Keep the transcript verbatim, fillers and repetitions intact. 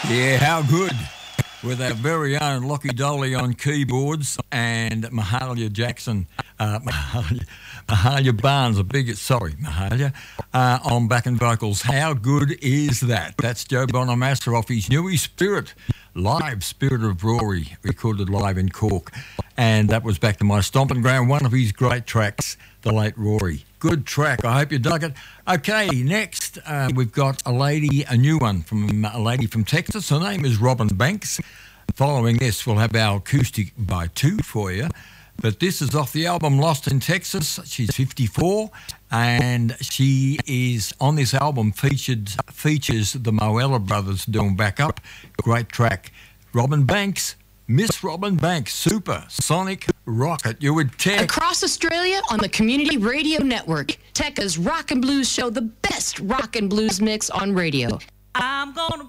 Yeah, how good. With our very own Lockie Dolly on keyboards and Mahalia Jackson, uh, Mahalia, Mahalia Barnes, a big, sorry, Mahalia, uh, on backing vocals. How good is that? That's Joe Bonamassa off his Newy Spirit, live Spirit of Rory, recorded live in Cork. And that was Back to My Stomping Ground, one of his great tracks, the late Rory. Good track. I hope you dug it. Okay, next uh, we've got a lady, a new one from a lady from Texas. Her name is Robin Banks. Following this, we'll have our acoustic by two for you. But this is off the album Lost in Texas. She's fifty-four, and she is on this album featured features the Moella brothers doing backup. Great track. Robin Banks. Miss Robin Banks, Super Sonic Rocket. You would Tech. Across Australia on the Community Radio Network, Tekka's Rock and Blues Show, the best rock and blues mix on radio.